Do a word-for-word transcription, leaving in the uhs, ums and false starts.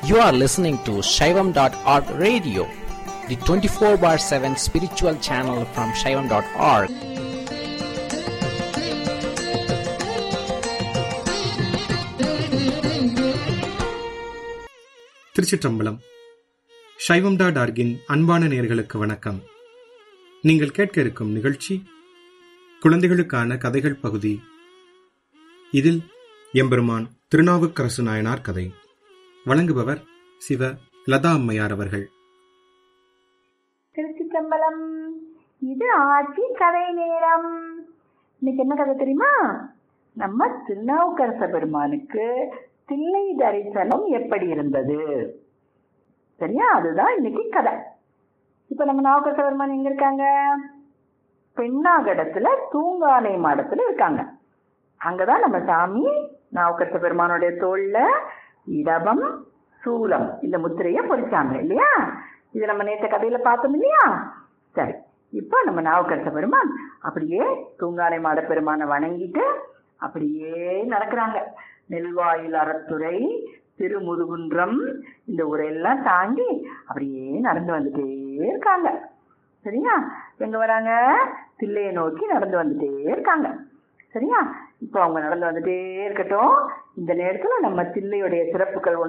You are listening to Shaivam dot org radio, the twenty-four bar seven spiritual channel from Shaivam dot org. திருச்சிற்றம்பலம். சைவம் dot ஆர்கின் அன்பான நேயர்களுக்கு வணக்கம். நீங்கள் கேட்க இருக்கும் நிகழ்ச்சி குழந்தைகளுக்கான கதைகள் பகுதி. இதில் எம்பெருமான் திருநாவுக்கரசு நாயனார் கதை. வழங்குபவர் சிவ லதா அம்மையார் அவர்கள். திருச்சிற்றம்பலம். இது ஆட்சி கதை நேரம். இன்னைக்கு என்ன கதை தெரியுமா? நம்ம திருநாவுக்கரச பெருமானுக்கு தில்லை தரிசனம் எப்படி இருந்தது, சரியா? அதுதான் இன்னைக்கு கதை. இப்ப நம்ம நாவுக்கரச பெருமான் எங்க இருக்காங்க? பெண்ணாகடத்துல தூங்கானை மாடத்துல இருக்காங்க. அங்கதான் நம்ம சாமி நாவுக்கரச பெருமானுடைய தோல்ல இடபம் சூலம் இந்த முத்திரைய பொறிச்சாங்க இல்லையா? இது நம்ம நேற்ற கதையில பார்த்தோம் இல்லையா? சரி, இப்ப நம்ம நாவுக்கரச பெருமான் அப்படியே தூங்கானை மாட பெருமானை வணங்கிட்டு அப்படியே நடக்கிறாங்க. நெல்வாயில் அறத்துறை திருமுதுகுன்றம் இந்த ஊரெல்லாம் தாண்டி அப்படியே நடந்து வந்துட்டே இருக்காங்க. சரியா? எங்க வராங்க? தில்லையை நோக்கி நடந்து வந்துட்டே இருக்காங்க. சரியா? இப்போ அவங்க நடந்து வந்துட்டே இருக்கட்டும். இந்த நேரத்துல நம்ம தில்லையுடைய சிறப்புகள்